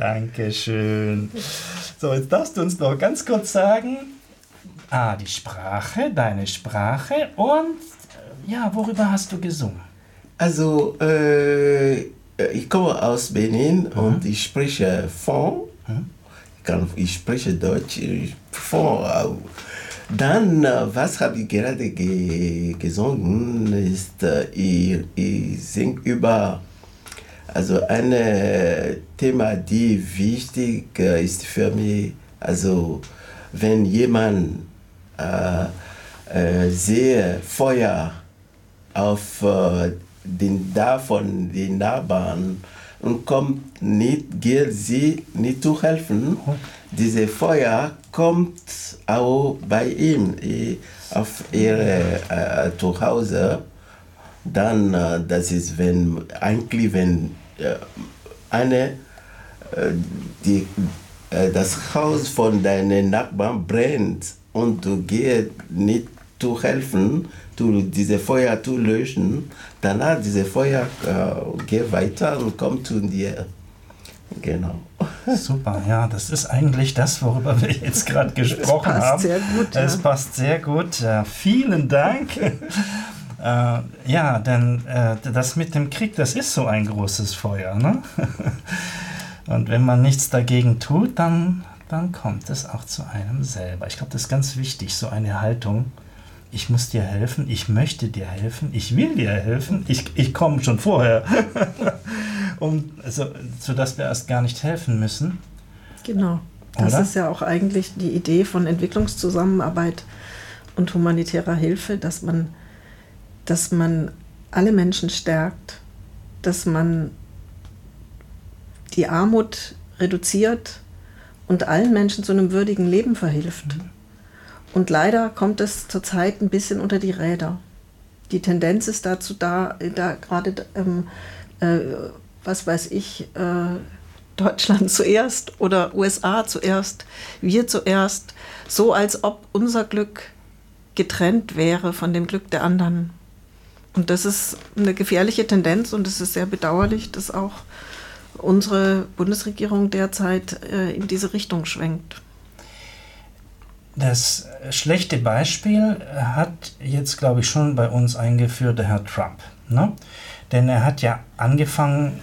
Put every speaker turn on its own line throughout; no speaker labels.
Dankeschön. So, jetzt darfst du uns noch ganz kurz sagen, die Sprache, deine Sprache und worüber hast du gesungen?
Also, ich komme aus Benin und ich spreche Fon. Ich spreche Deutsch, Fon auch. Dann, was habe ich gerade gesungen, ist, ich singe über ein Thema, die wichtig ist für mich. Also, wenn jemand sehe Feuer auf den Dach von den Nachbarn und kommt nicht, geht sie nicht zu helfen. Dieses Feuer kommt auch bei ihm auf ihr Zuhause. Dann, das ist, wenn das Haus von deinen Nachbarn brennt und du gehst nicht zu helfen, diese Feuer zu löschen, danach dieses Feuer geht weiter und kommt zu dir. Genau.
Super, ja, das ist eigentlich das, worüber wir jetzt gerade gesprochen haben.
Sehr gut,
es passt sehr gut. Ja, vielen Dank. Denn das mit dem Krieg, das ist so ein großes Feuer, ne? Und wenn man nichts dagegen tut, dann kommt es auch zu einem selber. Ich glaube, das ist ganz wichtig, so eine Haltung. Ich muss dir helfen, ich möchte dir helfen, ich will dir helfen, ich komme schon vorher. Sodass wir erst gar nicht helfen müssen.
Genau. Das ist ja auch eigentlich die Idee von Entwicklungszusammenarbeit und humanitärer Hilfe, dass man alle Menschen stärkt, dass man die Armut reduziert und allen Menschen zu einem würdigen Leben verhilft. Und leider kommt es zurzeit ein bisschen unter die Räder. Die Tendenz ist dazu da gerade, Deutschland zuerst oder USA zuerst, wir zuerst, so als ob unser Glück getrennt wäre von dem Glück der anderen. Und das ist eine gefährliche Tendenz und es ist sehr bedauerlich, dass auch unsere Bundesregierung derzeit in diese Richtung schwenkt.
Das schlechte Beispiel hat jetzt, glaube ich, schon bei uns eingeführt der Herr Trump. Ne? Denn er hat ja angefangen,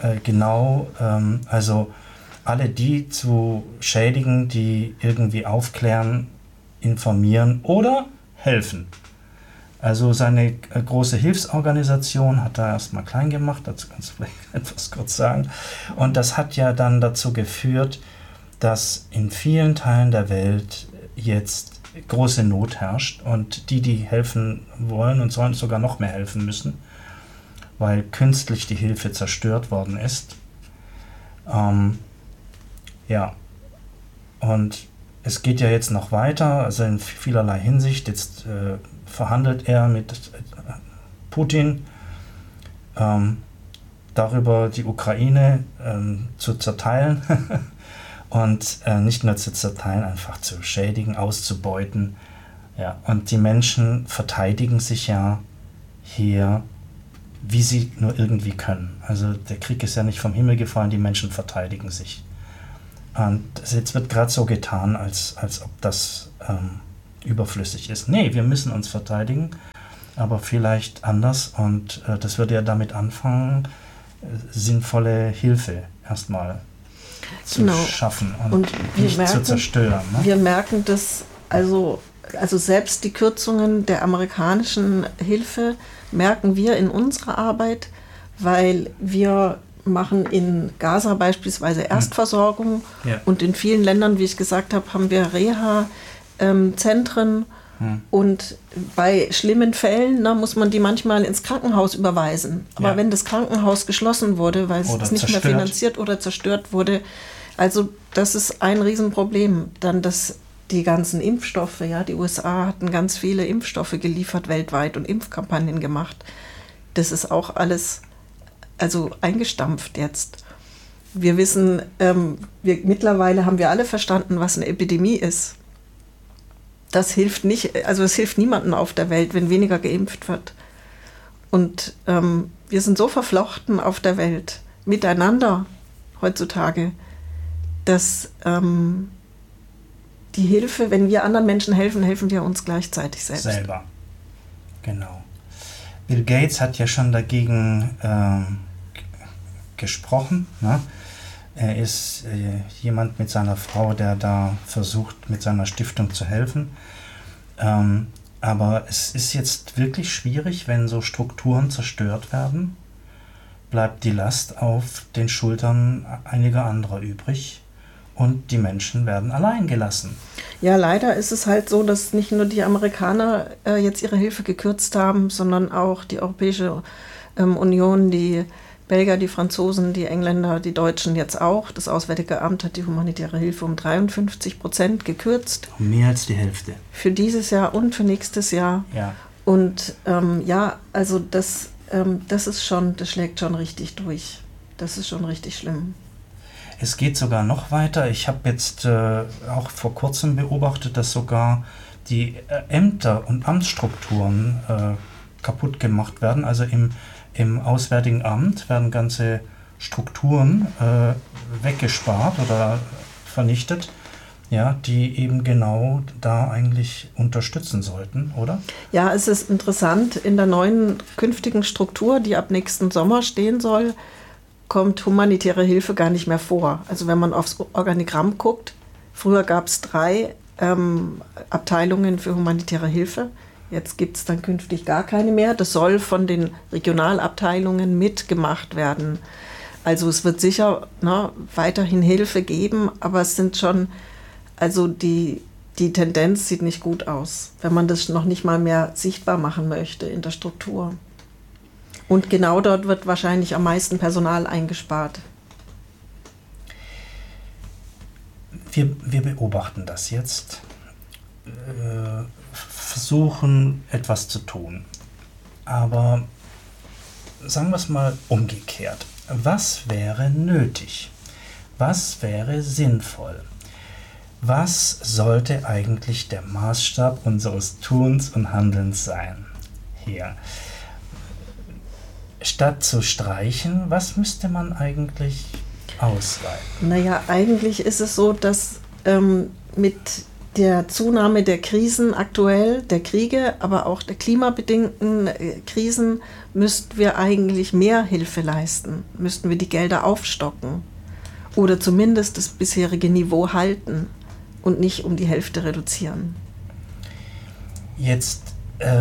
alle die zu schädigen, die irgendwie aufklären, informieren oder helfen. Also seine große Hilfsorganisation hat er erstmal klein gemacht, dazu kannst du vielleicht etwas kurz sagen. Und das hat ja dann dazu geführt, dass in vielen Teilen der Welt jetzt große Not herrscht und die helfen wollen und sollen sogar noch mehr helfen müssen, weil künstlich die Hilfe zerstört worden ist. Und es geht ja jetzt noch weiter, also in vielerlei Hinsicht. Jetzt verhandelt er mit Putin darüber, die Ukraine zu zerteilen und nicht nur zu zerteilen, einfach zu schädigen, auszubeuten. Ja, und die Menschen verteidigen sich ja hier, wie sie nur irgendwie können. Also der Krieg ist ja nicht vom Himmel gefallen, die Menschen verteidigen sich. Und jetzt wird gerade so getan, als ob das überflüssig ist. Nee, wir müssen uns verteidigen, aber vielleicht anders. Und das würde ja damit anfangen, sinnvolle Hilfe erstmal zu schaffen und nicht zu zerstören. Ne?
Wir merken, dass also selbst die Kürzungen der amerikanischen Hilfe merken wir in unserer Arbeit, weil wir machen in Gaza beispielsweise Erstversorgung und in vielen Ländern, wie ich gesagt habe, haben wir Reha-Zentren und bei schlimmen Fällen muss man die manchmal ins Krankenhaus überweisen. Aber wenn das Krankenhaus geschlossen wurde, weil es nicht mehr finanziert oder zerstört wurde, also das ist ein Riesenproblem. Dann die ganzen Impfstoffe, die USA hatten ganz viele Impfstoffe geliefert weltweit und Impfkampagnen gemacht. Das ist auch alles eingestampft jetzt. Wir wissen, mittlerweile haben wir alle verstanden, was eine Epidemie ist. Das hilft nicht, es hilft niemandem auf der Welt, wenn weniger geimpft wird. Und wir sind so verflochten auf der Welt, miteinander heutzutage, dass die Hilfe, wenn wir anderen Menschen helfen, helfen wir uns gleichzeitig selbst.
Selber, genau. Bill Gates hat ja schon dagegen gesprochen. Ne? Er ist jemand mit seiner Frau, der da versucht, mit seiner Stiftung zu helfen. Aber es ist jetzt wirklich schwierig, wenn so Strukturen zerstört werden, bleibt die Last auf den Schultern einiger anderer übrig und die Menschen werden allein gelassen.
Ja, leider ist es halt so, dass nicht nur die Amerikaner jetzt ihre Hilfe gekürzt haben, sondern auch die Europäische Union, die Belgier, die Franzosen, die Engländer, die Deutschen jetzt auch. Das Auswärtige Amt hat die humanitäre Hilfe um 53% gekürzt.
Mehr als die Hälfte.
Für dieses Jahr und für nächstes Jahr.
Ja.
Und also das ist schon, das schlägt schon richtig durch. Das ist schon richtig schlimm.
Es geht sogar noch weiter. Ich habe jetzt auch vor kurzem beobachtet, dass sogar die Ämter und Amtsstrukturen kaputt gemacht werden. Also im Auswärtigen Amt werden ganze Strukturen weggespart oder vernichtet, ja, die eben genau da eigentlich unterstützen sollten, oder?
Ja, es ist interessant, in der neuen künftigen Struktur, die ab nächsten Sommer stehen soll, kommt humanitäre Hilfe gar nicht mehr vor. Also wenn man aufs Organigramm guckt, früher gab es 3 Abteilungen für humanitäre Hilfe. Jetzt gibt es dann künftig gar keine mehr. Das soll von den Regionalabteilungen mitgemacht werden. Also es wird sicher weiterhin Hilfe geben, aber es sind schon, also die Tendenz sieht nicht gut aus, wenn man das noch nicht mal mehr sichtbar machen möchte in der Struktur. Und genau dort wird wahrscheinlich am meisten Personal eingespart.
Wir beobachten das jetzt. Versuchen, etwas zu tun. Aber sagen wir es mal umgekehrt. Was wäre nötig? Was wäre sinnvoll? Was sollte eigentlich der Maßstab unseres Tuns und Handelns sein? Hier. Statt zu streichen, was müsste man eigentlich ausweiten?
Naja, eigentlich ist es so, dass mit der Zunahme der Krisen aktuell, der Kriege, aber auch der klimabedingten Krisen, müssten wir eigentlich mehr Hilfe leisten. Müssten wir die Gelder aufstocken oder zumindest das bisherige Niveau halten und nicht um die Hälfte reduzieren.
Jetzt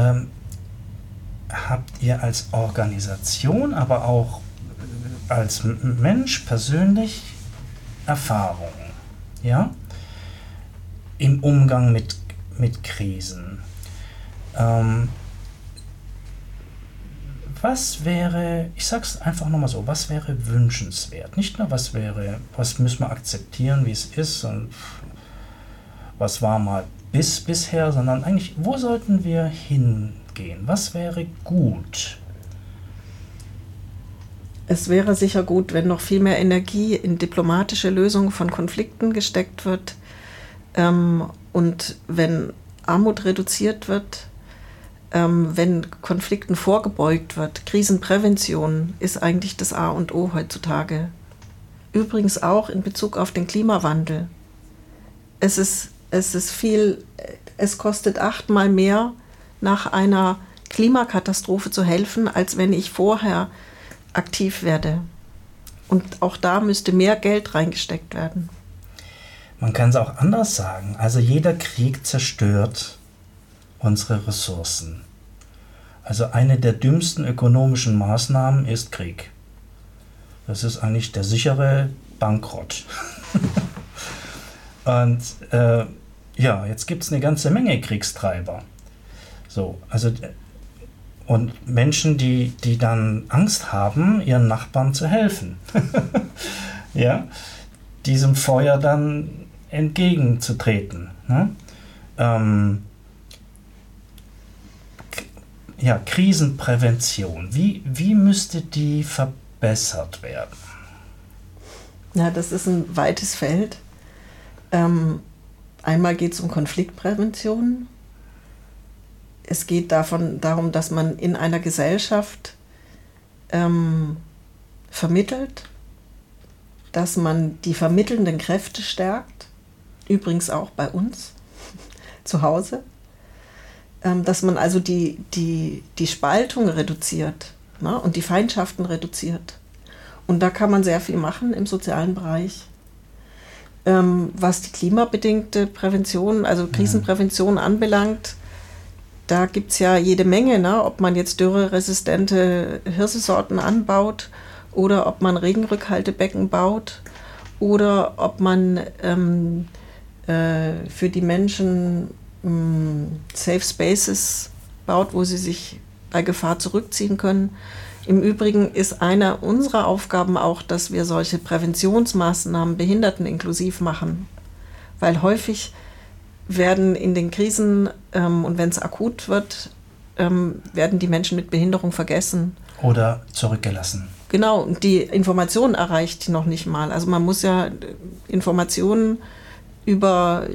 habt ihr als Organisation, aber auch als Mensch persönlich Erfahrungen, ja? Im Umgang mit Krisen. Was wäre, ich sag's einfach nochmal so, was wäre wünschenswert? Nicht nur was müssen wir akzeptieren, wie es ist und was war mal bisher, sondern eigentlich, wo sollten wir hingehen? Was wäre gut?
Es wäre sicher gut, wenn noch viel mehr Energie in diplomatische Lösungen von Konflikten gesteckt wird. Und wenn Armut reduziert wird, wenn Konflikten vorgebeugt wird, Krisenprävention ist eigentlich das A und O heutzutage. Übrigens auch in Bezug auf den Klimawandel. Es kostet 8-mal mehr, nach einer Klimakatastrophe zu helfen, als wenn ich vorher aktiv werde. Und auch da müsste mehr Geld reingesteckt werden.
Man kann es auch anders sagen. Also jeder Krieg zerstört unsere Ressourcen. Also eine der dümmsten ökonomischen Maßnahmen ist Krieg. Das ist eigentlich der sichere Bankrott. Und jetzt gibt es eine ganze Menge Kriegstreiber. So, also und Menschen, die dann Angst haben, ihren Nachbarn zu helfen. Ja, diesem Feuer dann entgegenzutreten. Ne? Krisenprävention. Wie müsste die verbessert werden?
Ja, das ist ein weites Feld. Einmal geht es um Konfliktprävention. Es geht darum, dass man in einer Gesellschaft vermittelt, dass man die vermittelnden Kräfte stärkt, übrigens auch bei uns zu Hause, dass man also die Spaltung reduziert, ne, und die Feindschaften reduziert. Und da kann man sehr viel machen im sozialen Bereich. Was die klimabedingte Prävention, also Krisenprävention anbelangt, da gibt es ja jede Menge, ne? Ob man jetzt dürreresistente Hirsesorten anbaut oder ob man Regenrückhaltebecken baut oder ob man für die Menschen Safe Spaces baut, wo sie sich bei Gefahr zurückziehen können. Im Übrigen ist eine unserer Aufgaben auch, dass wir solche Präventionsmaßnahmen behinderteninklusiv machen, weil häufig werden in den Krisen und wenn es akut wird, werden die Menschen mit Behinderung vergessen.
Oder zurückgelassen.
Genau, und die Information erreicht noch nicht mal. Also man muss ja Informationen über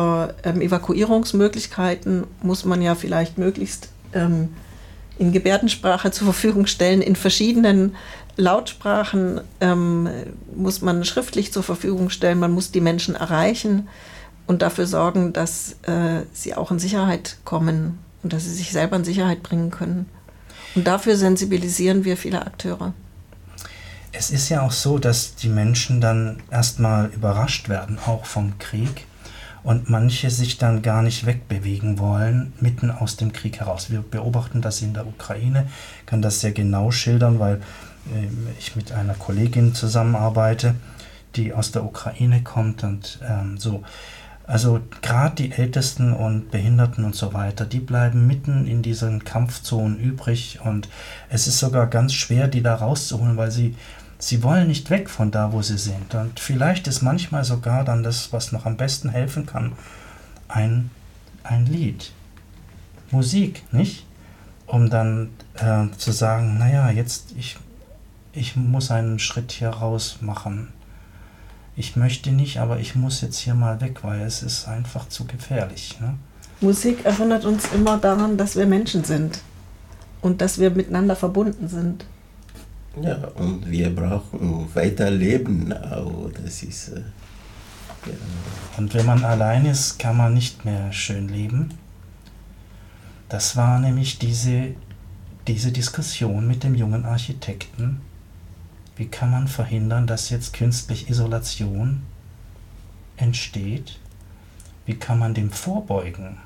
Evakuierungsmöglichkeiten muss man ja vielleicht möglichst in Gebärdensprache zur Verfügung stellen. In verschiedenen Lautsprachen muss man schriftlich zur Verfügung stellen. Man muss die Menschen erreichen und dafür sorgen, dass sie auch in Sicherheit kommen und dass sie sich selber in Sicherheit bringen können. Und dafür sensibilisieren wir viele Akteure.
Es ist ja auch so, dass die Menschen dann erstmal überrascht werden, auch vom Krieg, und manche sich dann gar nicht wegbewegen wollen, mitten aus dem Krieg heraus. Wir beobachten das in der Ukraine, kann das sehr genau schildern, weil ich mit einer Kollegin zusammenarbeite, die aus der Ukraine kommt und so. Also gerade die Ältesten und Behinderten und so weiter, die bleiben mitten in diesen Kampfzonen übrig und es ist sogar ganz schwer, die da rauszuholen, weil sie wollen nicht weg von da, wo sie sind. Und vielleicht ist manchmal sogar dann das, was noch am besten helfen kann, ein Lied, Musik, nicht? Um dann zu sagen, naja, jetzt ich muss einen Schritt hier raus machen. Ich möchte nicht, aber ich muss jetzt hier mal weg, weil es ist einfach zu gefährlich. Ne?
Musik erinnert uns immer daran, dass wir Menschen sind und dass wir miteinander verbunden sind.
Ja, und wir brauchen weiterleben auch. Das ist, ja.
Und wenn man allein ist, kann man nicht mehr schön leben. Das war nämlich diese Diskussion mit dem jungen Architekten. Wie kann man verhindern, dass jetzt künstlich Isolation entsteht? Wie kann man dem vorbeugen?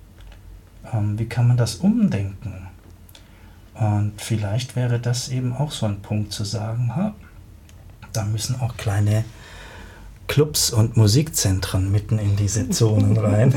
Wie kann man das umdenken? Und vielleicht wäre das eben auch so ein Punkt zu sagen, da müssen auch kleine Clubs und Musikzentren mitten in diese Zonen rein.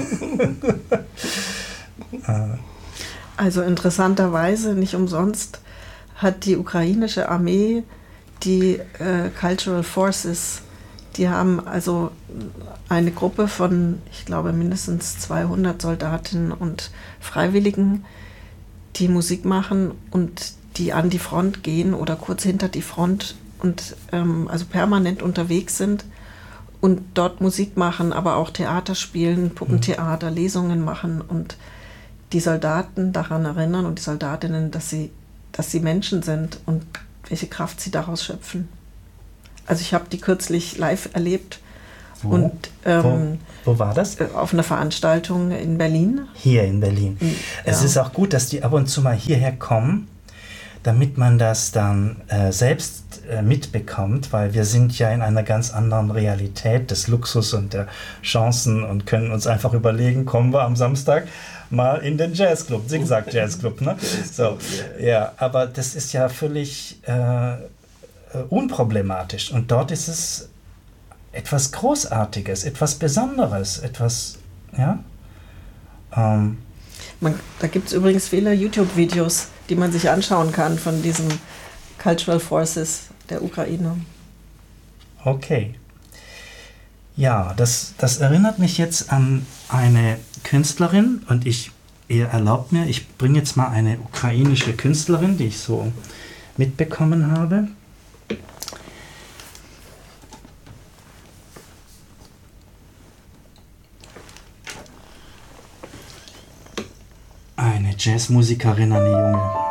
Also interessanterweise, nicht umsonst, hat die ukrainische Armee die Cultural Forces, die haben also eine Gruppe von, ich glaube, mindestens 200 Soldatinnen und Freiwilligen, die Musik machen und die an die Front gehen oder kurz hinter die Front und also permanent unterwegs sind und dort Musik machen, aber auch Theater spielen, Puppentheater, Lesungen machen und die Soldaten daran erinnern und die Soldatinnen, dass sie Menschen sind und welche Kraft sie daraus schöpfen. Also ich habe die kürzlich live erlebt.
Wo? Und wo war das?
Auf einer Veranstaltung in Berlin.
Hier in Berlin. Ja. Es ist auch gut, dass die ab und zu mal hierher kommen, damit man das dann selbst mitbekommt, weil wir sind ja in einer ganz anderen Realität des Luxus und der Chancen und können uns einfach überlegen, kommen wir am Samstag mal in den Jazzclub, Zigzag Jazzclub, ne? So, ja, aber das ist ja völlig unproblematisch und dort ist es etwas Großartiges, etwas Besonderes, etwas, ja.
Da gibt es übrigens viele YouTube-Videos, die man sich anschauen kann von diesen Cultural Forces der Ukraine.
Okay. Ja, das erinnert mich jetzt an eine Künstlerin und ihr erlaubt mir, ich bringe jetzt mal eine ukrainische Künstlerin, die ich so mitbekommen habe. Eine Jazzmusikerin, eine junge.